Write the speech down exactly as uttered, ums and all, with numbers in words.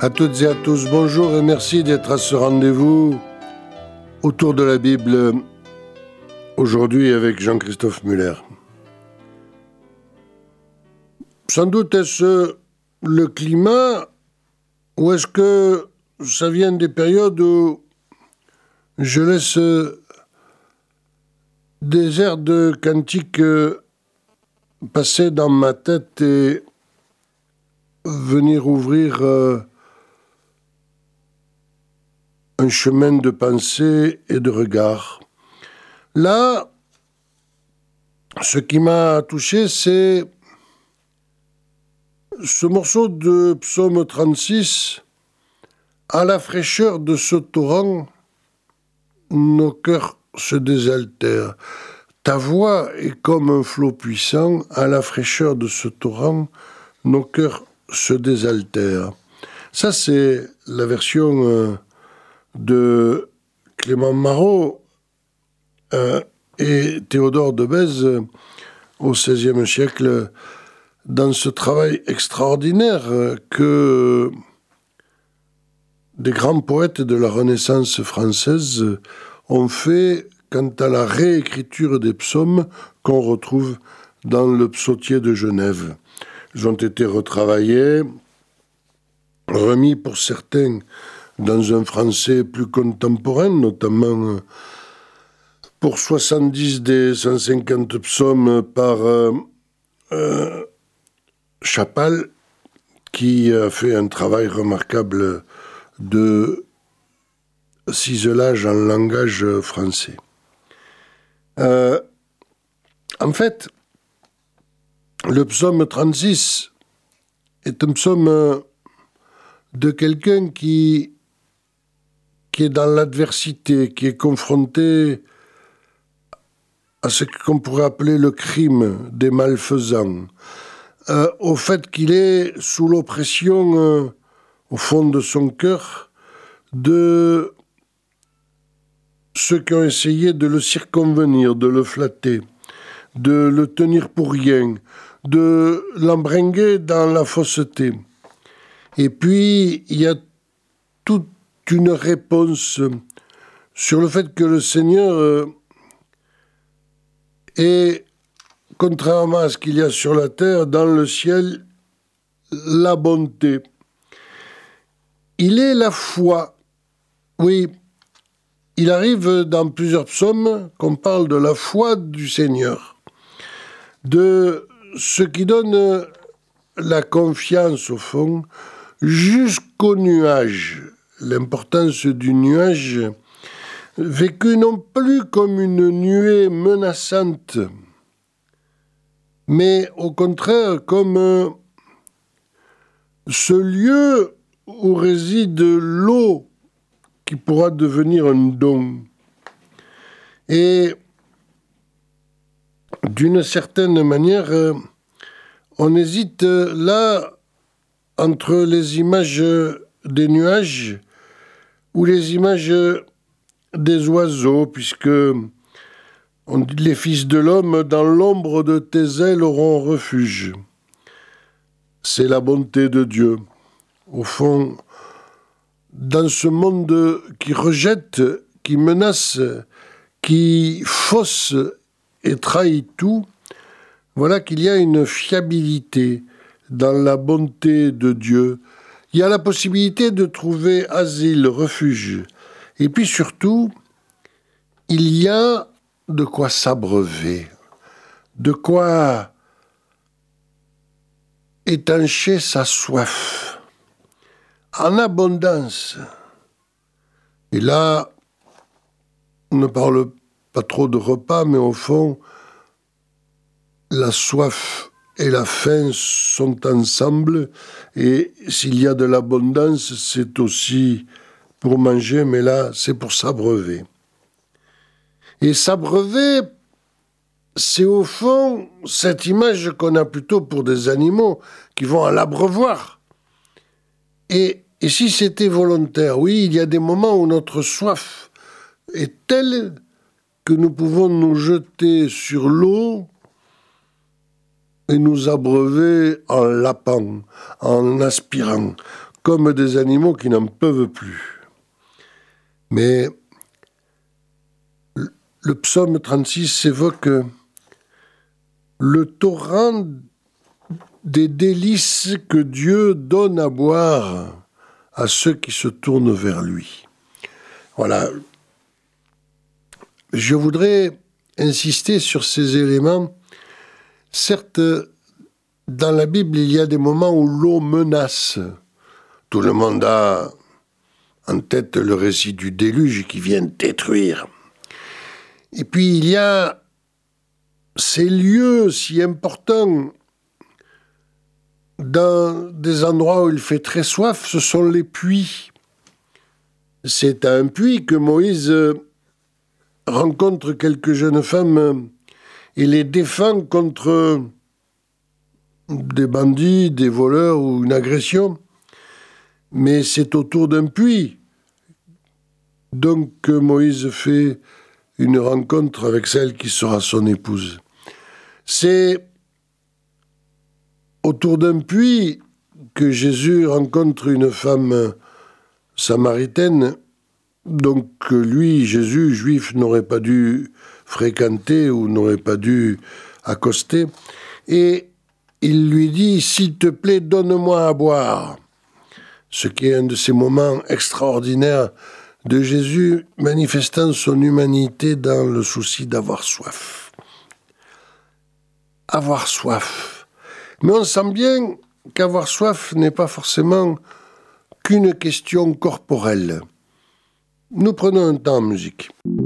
À toutes et à tous, bonjour et merci d'être à ce rendez-vous autour de la Bible, aujourd'hui avec Jean-Christophe Muller. Sans doute est-ce le climat ou est-ce que ça vient des périodes où je laisse des airs de cantiques passer dans ma tête et venir ouvrir euh, un chemin de pensée et de regard. Là, ce qui m'a touché, c'est ce morceau de Psaume trente-six. À la fraîcheur de ce torrent, nos cœurs se désaltèrent. Ta voix est comme un flot puissant. À la fraîcheur de ce torrent, nos cœurs se désaltèrent. Ça, c'est la version euh, de Clément Marot euh, et Théodore de Bèze euh, au seizième siècle, dans ce travail extraordinaire euh, que des grands poètes de la Renaissance française euh, ont fait quant à la réécriture des psaumes qu'on retrouve dans le psautier de Genève. Ils ont été retravaillés, remis pour certains dans un français plus contemporain, notamment pour soixante-dix des cent cinquante psaumes par euh, euh, Chapal, qui a fait un travail remarquable de ciselage en langage français. Euh, en fait, le psaume trente-six est un psaume de quelqu'un qui, qui est dans l'adversité, qui est confronté à ce qu'on pourrait appeler le crime des malfaisants, euh, au fait qu'il est sous l'oppression, euh, au fond de son cœur, de ceux qui ont essayé de le circonvenir, de le flatter, de le tenir pour rien, de l'embringuer dans la fausseté. Et puis, il y a toute une réponse sur le fait que le Seigneur est, contrairement à ce qu'il y a sur la terre, dans le ciel, la bonté. Il est la foi. Oui, il arrive dans plusieurs psaumes qu'on parle de la foi du Seigneur, de ce qui donne la confiance, au fond, jusqu'au nuage. L'importance du nuage, vécu non plus comme une nuée menaçante, mais au contraire comme ce lieu où réside l'eau qui pourra devenir un don. Et d'une certaine manière, on hésite là entre les images des nuages ou les images des oiseaux, puisque on dit les fils de l'homme, dans l'ombre de tes ailes auront refuge. C'est la bonté de Dieu. Au fond, dans ce monde qui rejette, qui menace, qui fausse et trahit tout, voilà qu'il y a une fiabilité dans la bonté de Dieu. Il y a la possibilité de trouver asile, refuge. Et puis surtout, il y a de quoi s'abreuver, de quoi étancher sa soif, en abondance. Et là, on ne parle pas trop de repas, mais au fond, la soif et la faim sont ensemble, et s'il y a de l'abondance, c'est aussi pour manger, mais là, c'est pour s'abreuver. Et s'abreuver, c'est au fond cette image qu'on a plutôt pour des animaux qui vont à l'abreuvoir. Et, et si c'était volontaire, oui, il y a des moments où notre soif est telle que nous pouvons nous jeter sur l'eau et nous abreuver en lapant, en aspirant, comme des animaux qui n'en peuvent plus. Mais le psaume trente-six évoque le torrent des délices que Dieu donne à boire à ceux qui se tournent vers lui. Voilà. Je voudrais insister sur ces éléments. Certes, dans la Bible, il y a des moments où l'eau menace. Tout le monde a en tête le récit du déluge qui vient détruire. Et puis, il y a ces lieux si importants dans des endroits où il fait très soif, ce sont les puits. C'est à un puits que Moïse rencontre quelques jeunes femmes et les défend contre des bandits, des voleurs ou une agression. Mais c'est autour d'un puits donc que Moïse fait une rencontre avec celle qui sera son épouse. C'est autour d'un puits que Jésus rencontre une femme samaritaine, donc que lui, Jésus, juif, n'aurait pas dû fréquenter ou n'aurait pas dû accoster. Et il lui dit « S'il te plaît, donne-moi à boire ». Ce qui est un de ces moments extraordinaires de Jésus manifestant son humanité dans le souci d'avoir soif. Avoir soif. Mais on sent bien qu'avoir soif n'est pas forcément qu'une question corporelle. Nous prenons un temps en musique.